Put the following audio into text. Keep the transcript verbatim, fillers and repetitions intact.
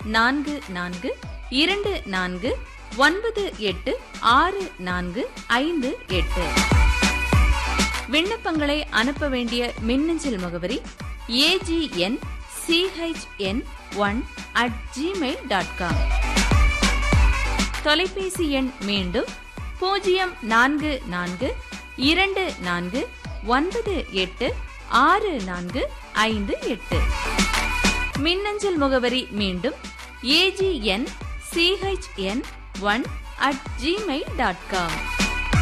நான்கு நான்கு இரண்டு நான்கு ஒன்பது எட்டு ஆறு நான்கு ஐந்து எட்டு. விண்ணப்பங்களை அனுப்ப வேண்டிய மின்னஞ்சல் முகவரி AGN CHN one at Gmail dot com. தொலைபேசி எண் மீண்டும் பூஜ்ஜியம் நான்கு நான்கு இரண்டு நான்கு ஒன்பது எட்டு ஆறு நான்கு ஐந்து எட்டு. மின்னஞ்சல் முகவரி மீண்டும் AGN CHN one at Gmail dot com.